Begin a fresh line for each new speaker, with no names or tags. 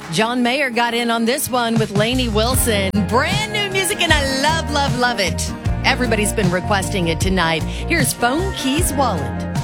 John Mayer got in on this one with Lainey Wilson. Brand new music, and I love, love, love it. Everybody's been requesting it tonight. Here's Phone Keys Wallet.